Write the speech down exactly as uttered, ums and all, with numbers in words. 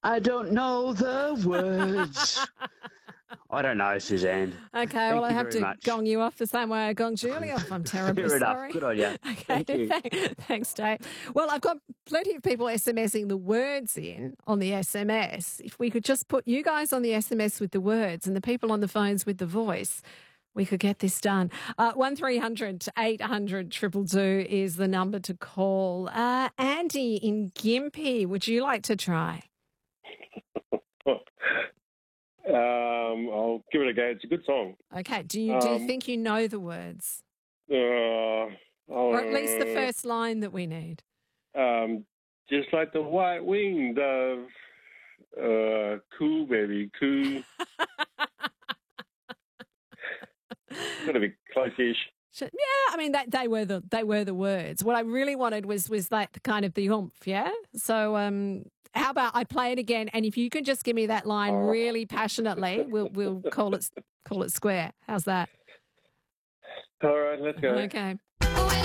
I don't know the words. I don't know, Suzanne. Okay, Thank well, I you have very to much. gong you off the same way I gonged Julie off. I'm terribly Fair enough. sorry. Good on you. Okay, Thank you. thanks, Dave. Well, I've got plenty of people SMSing the words in on the S M S. If we could just put you guys on the S M S with the words and the people on the phones with the voice, we could get this done. Uh, one three hundred eight hundred two two two is the number to call. Uh, Andy in Gympie, would you like to try? Um, I'll give it a go. It's a good song. Okay, do you, do you Um, think you know the words? Uh, Or at least the uh, first line that we need. Um, just like the white winged dove. Uh, cool, baby, cool. Got to be close-ish. Yeah, I mean that they were the they were the words. What I really wanted was was like the kind of the oomph, yeah. So um, how about I play it again, and if you can just give me that line Oh. really passionately, we'll we'll call it call it square. How's that? All right, let's go. Okay.